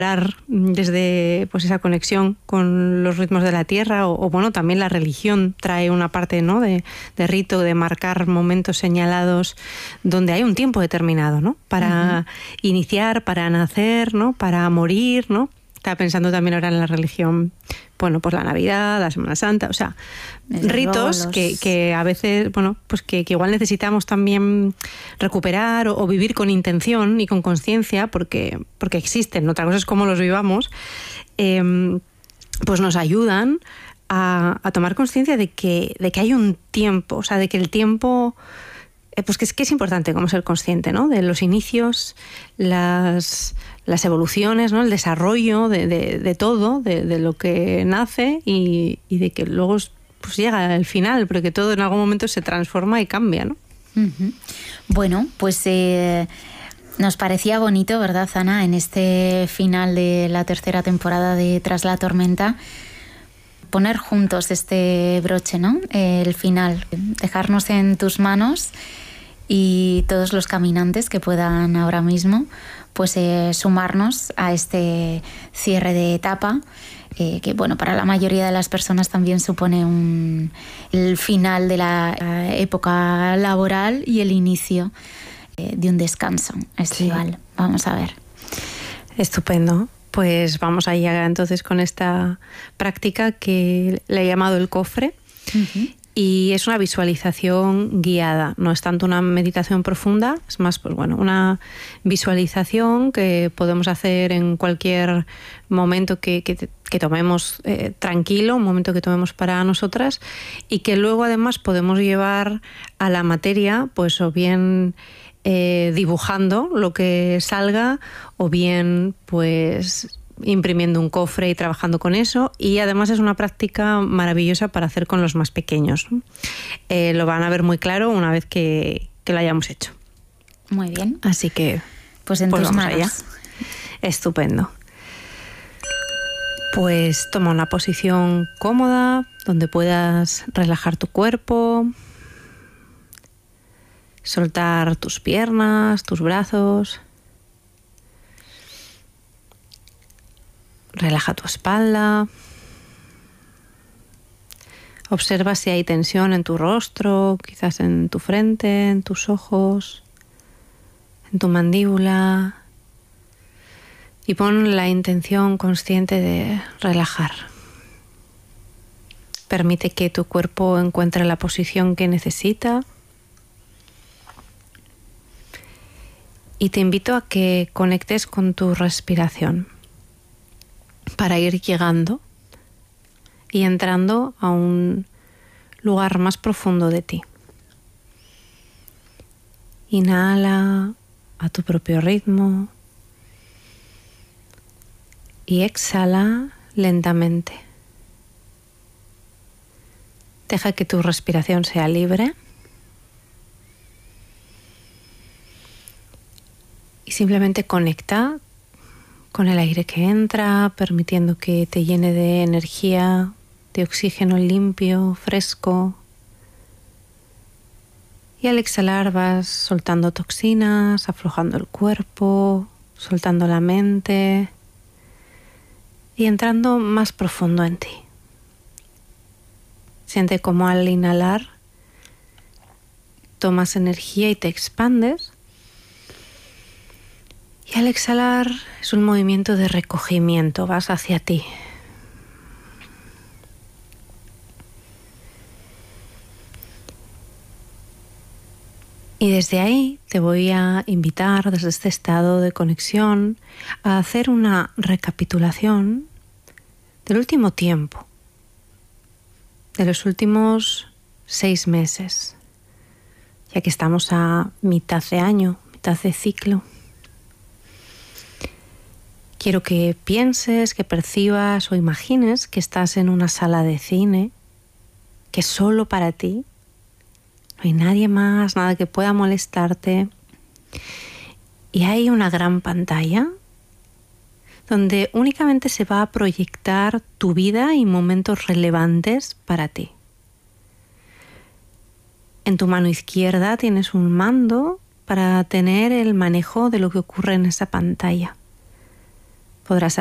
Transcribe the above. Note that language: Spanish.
desde pues esa conexión con los ritmos de la tierra o bueno, también la religión trae una parte, ¿no?, de rito, de marcar momentos señalados donde hay un tiempo determinado, ¿no?, para iniciar, para nacer, ¿no?, para morir, ¿no? Estaba pensando también ahora en la religión, bueno, pues la Navidad, la Semana Santa, o sea, ritos que a veces, bueno, pues que igual necesitamos también recuperar o vivir con intención y con conciencia, porque existen. Otra cosa es cómo los vivamos, pues nos ayudan a tomar conciencia de que hay un tiempo, o sea, de que el tiempo, pues que es importante como ser consciente, ¿no?, de los inicios, las evoluciones, ¿no?, el desarrollo de todo, de lo que nace y de que luego pues llega el final, porque todo en algún momento se transforma y cambia, ¿no? Bueno, pues nos parecía bonito, ¿verdad, Ana?, en este final de la tercera temporada de Tras la Tormenta, poner juntos este broche, ¿no?, el final, dejarnos en tus manos y todos los caminantes que puedan ahora mismo pues sumarnos a este cierre de etapa, que bueno, para la mayoría de las personas también supone el final de la época laboral y el inicio de un descanso estival. Sí. Vamos a ver. Estupendo. Pues vamos allá entonces con esta práctica que le he llamado el cofre. Y es una visualización guiada, no es tanto una meditación profunda, es más, pues bueno, una visualización que podemos hacer en cualquier momento que tomemos tranquilo, un momento que tomemos para nosotras, y que luego además podemos llevar a la materia, pues o bien dibujando lo que salga, o bien pues imprimiendo un cofre y trabajando con eso, y además es una práctica maravillosa para hacer con los más pequeños. Lo van a ver muy claro una vez que lo hayamos hecho. Muy bien. Así que pues en tus manos. Allá. Estupendo. Pues toma una posición cómoda donde puedas relajar tu cuerpo, soltar tus piernas, tus brazos. Relaja tu espalda. Observa si hay tensión en tu rostro, quizás en tu frente, en tus ojos, en tu mandíbula. Y pon la intención consciente de relajar. Permite que tu cuerpo encuentre la posición que necesita. Y te invito a que conectes con tu respiración, para ir llegando y entrando a un lugar más profundo de ti. Inhala a tu propio ritmo y exhala lentamente. Deja que tu respiración sea libre y simplemente conecta con el aire que entra, permitiendo que te llene de energía, de oxígeno limpio, fresco. Y al exhalar vas soltando toxinas, aflojando el cuerpo, soltando la mente y entrando más profundo en ti. Siente cómo al inhalar tomas energía y te expandes. Y al exhalar es un movimiento de recogimiento, vas hacia ti. Y desde ahí te voy a invitar, desde este estado de conexión, a hacer una recapitulación del último tiempo, de los últimos 6 meses, ya que estamos a mitad de año, mitad de ciclo. Quiero que pienses, que percibas o imagines que estás en una sala de cine, que es solo para ti. No hay nadie más, nada que pueda molestarte. Y hay una gran pantalla donde únicamente se va a proyectar tu vida y momentos relevantes para ti. En tu mano izquierda tienes un mando para tener el manejo de lo que ocurre en esa pantalla. podrás